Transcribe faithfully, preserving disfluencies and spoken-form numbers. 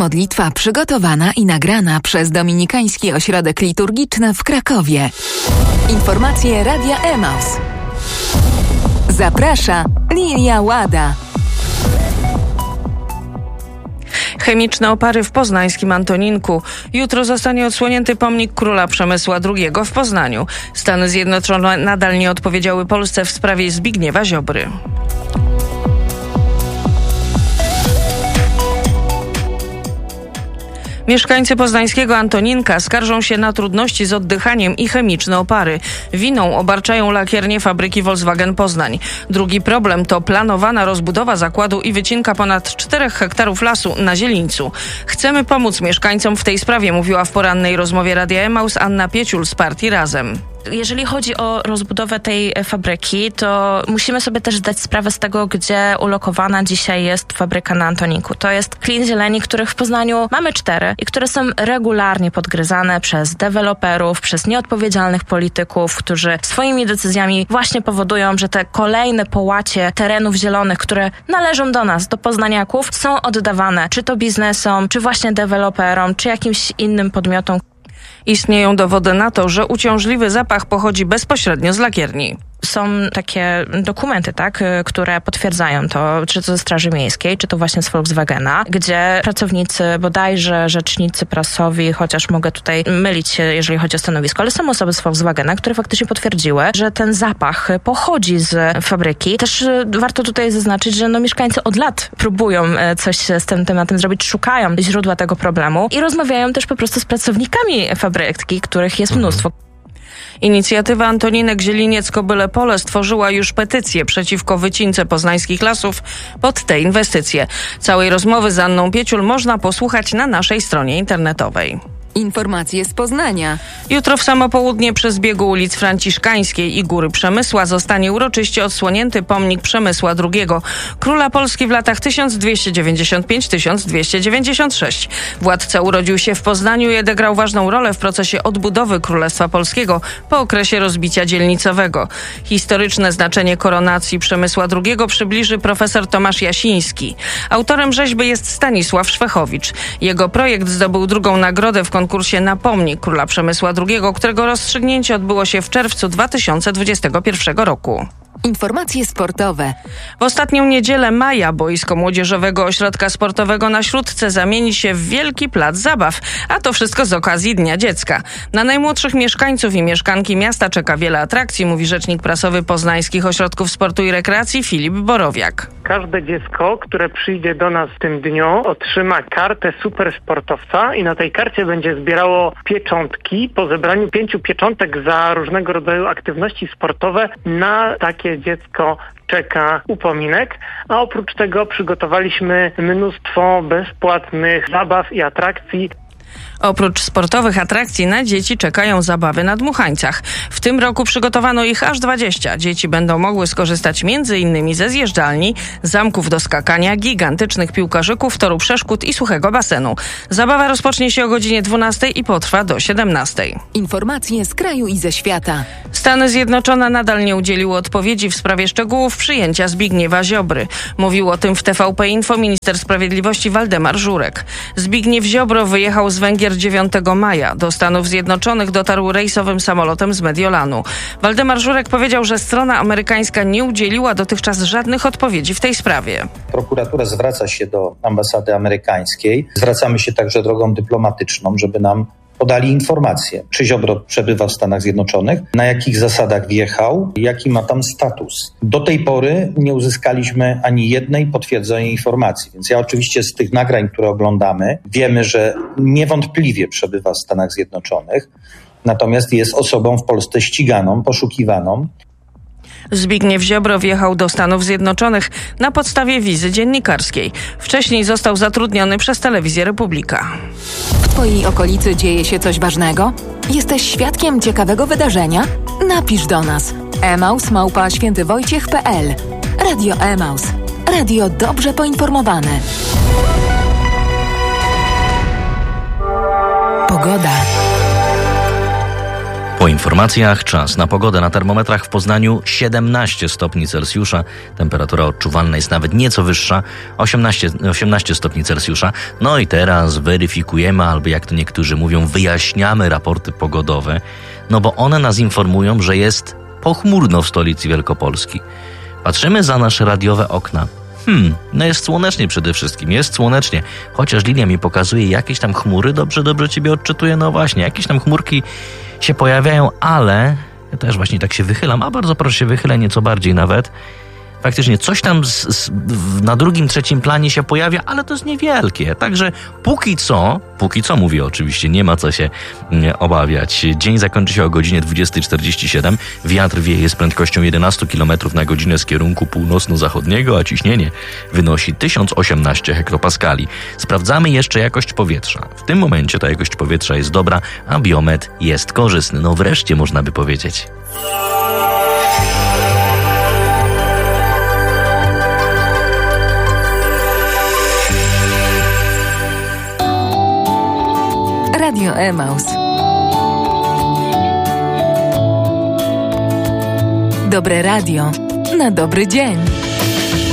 Modlitwa przygotowana i nagrana przez Dominikański Ośrodek Liturgiczny w Krakowie. Informacje Radia Emaus. Zaprasza Lilia Łada. Chemiczne opary w poznańskim Antoninku. Jutro zostanie odsłonięty pomnik króla Przemysła drugiego w Poznaniu. Stany Zjednoczone nadal nie odpowiedziały Polsce w sprawie Zbigniewa Ziobry. Mieszkańcy poznańskiego Antoninka skarżą się na trudności z oddychaniem i chemiczne opary. Winą obarczają lakiernię fabryki Volkswagen Poznań. Drugi problem to planowana rozbudowa zakładu i wycinka ponad czterech hektarów lasu na Zielińcu. Chcemy pomóc mieszkańcom w tej sprawie, mówiła w porannej rozmowie Radia Emaus Anna Pieciul z partii Razem. Jeżeli chodzi o rozbudowę tej fabryki, to musimy sobie też zdać sprawę z tego, gdzie ulokowana dzisiaj jest fabryka na Antoninku. To jest klin zieleni, których w Poznaniu mamy cztery i które są regularnie podgryzane przez deweloperów, przez nieodpowiedzialnych polityków, którzy swoimi decyzjami właśnie powodują, że te kolejne połacie terenów zielonych, które należą do nas, do poznaniaków, są oddawane czy to biznesom, czy właśnie deweloperom, czy jakimś innym podmiotom. Istnieją dowody na to, że uciążliwy zapach pochodzi bezpośrednio z lakierni. Są takie dokumenty, tak, które potwierdzają to, czy to ze Straży Miejskiej, czy to właśnie z Volkswagena, gdzie pracownicy, bodajże rzecznicy prasowi, chociaż mogę tutaj mylić się, jeżeli chodzi o stanowisko, ale są osoby z Volkswagena, które faktycznie potwierdziły, że ten zapach pochodzi z fabryki. Też warto tutaj zaznaczyć, że no, mieszkańcy od lat próbują coś z tym tematem zrobić, szukają źródła tego problemu i rozmawiają też po prostu z pracownikami fabryki, których jest mnóstwo. Inicjatywa Antoninek Zieliniec-Kobyle-Pole stworzyła już petycję przeciwko wycince poznańskich lasów pod te inwestycje. Całej rozmowy z Anną Pieciul można posłuchać na naszej stronie internetowej. Informacje z Poznania. Jutro w samo południe przy zbiegu ulic Franciszkańskiej i Góry Przemysła zostanie uroczyście odsłonięty pomnik Przemysła drugiego, króla Polski w latach tysiąc dwieście dziewięćdziesiąt pięć do tysiąc dwieście dziewięćdziesiąt sześć. Władca urodził się w Poznaniu i odegrał ważną rolę w procesie odbudowy Królestwa Polskiego po okresie rozbicia dzielnicowego. Historyczne znaczenie koronacji Przemysła drugiego przybliży profesor Tomasz Jasiński. Autorem rzeźby jest Stanisław Szwechowicz. Jego projekt zdobył drugą nagrodę w konkursie na pomnik króla Przemysła drugiego, którego rozstrzygnięcie odbyło się w czerwcu dwa tysiące dwudziestego pierwszego roku. Informacje sportowe. W ostatnią niedzielę maja boisko Młodzieżowego Ośrodka Sportowego na Śródce zamieni się w wielki plac zabaw, a to wszystko z okazji Dnia Dziecka. Na najmłodszych mieszkańców i mieszkanki miasta czeka wiele atrakcji, mówi rzecznik prasowy Poznańskich Ośrodków Sportu i Rekreacji Filip Borowiak. Każde dziecko, które przyjdzie do nas w tym dniu, otrzyma kartę supersportowca i na tej karcie będzie zbierało pieczątki. Po zebraniu pięciu pieczątek za różnego rodzaju aktywności sportowe na takie dziecko czeka upominek, a oprócz tego przygotowaliśmy mnóstwo bezpłatnych zabaw i atrakcji. Oprócz sportowych atrakcji na dzieci czekają zabawy na dmuchańcach. W tym roku przygotowano ich aż dwadzieścia. Dzieci będą mogły skorzystać między innymi ze zjeżdżalni, zamków do skakania, gigantycznych piłkarzyków, toru przeszkód i suchego basenu. Zabawa rozpocznie się o godzinie dwunastej i potrwa do siedemnastej. Informacje z kraju i ze świata. Stany Zjednoczone nadal nie udzieliły odpowiedzi w sprawie szczegółów przyjęcia Zbigniewa Ziobry. Mówił o tym w T V P Info minister sprawiedliwości Waldemar Żurek. Zbigniew Ziobro wyjechał z Węgier dziewiątego maja. Do Stanów Zjednoczonych dotarł rejsowym samolotem z Mediolanu. Waldemar Żurek powiedział, że strona amerykańska nie udzieliła dotychczas żadnych odpowiedzi w tej sprawie. Prokuratura zwraca się do ambasady amerykańskiej. Zwracamy się także drogą dyplomatyczną, żeby nam podali informacje, czy Ziobro przebywa w Stanach Zjednoczonych, na jakich zasadach wjechał, jaki ma tam status. Do tej pory nie uzyskaliśmy ani jednej potwierdzonej informacji, więc ja oczywiście z tych nagrań, które oglądamy, wiemy, że niewątpliwie przebywa w Stanach Zjednoczonych, natomiast jest osobą w Polsce ściganą, poszukiwaną. Zbigniew Ziobro wjechał do Stanów Zjednoczonych na podstawie wizy dziennikarskiej. Wcześniej został zatrudniony przez Telewizję Republika. W Twojej okolicy dzieje się coś ważnego? Jesteś świadkiem ciekawego wydarzenia? Napisz do nas. emaus małpa święty wojciech kropka p l. Radio Emaus. Radio dobrze poinformowane. Pogoda. Po informacjach czas na pogodę. Na termometrach w Poznaniu siedemnaście stopni Celsjusza. Temperatura odczuwalna jest nawet nieco wyższa, osiemnaście, osiemnaście stopni Celsjusza. No i teraz weryfikujemy, albo jak to niektórzy mówią, wyjaśniamy raporty pogodowe, no bo one nas informują, że jest pochmurno w stolicy Wielkopolski. Patrzymy za nasze radiowe okna. Hmm, no jest słonecznie przede wszystkim, jest słonecznie. Chociaż linia mi pokazuje jakieś tam chmury, dobrze, dobrze ciebie odczytuję, no właśnie, jakieś tam chmurki się pojawiają, ale ja też właśnie tak się wychylam, a bardzo proszę się wychylę nieco bardziej nawet. Faktycznie coś tam z, z, na drugim, trzecim planie się pojawia, ale to jest niewielkie. Także póki co, póki co mówię oczywiście, nie ma co się nie, obawiać. Dzień zakończy się o godzinie dwudziesta czterdzieści siedem. Wiatr wieje z prędkością jedenaście kilometrów na godzinę z kierunku północno-zachodniego, a ciśnienie wynosi tysiąc osiemnaście hektopaskali. Sprawdzamy jeszcze jakość powietrza. W tym momencie ta jakość powietrza jest dobra, a biometr jest korzystny. No wreszcie można by powiedzieć. Radio Emaus. Dobre radio na dobry dzień.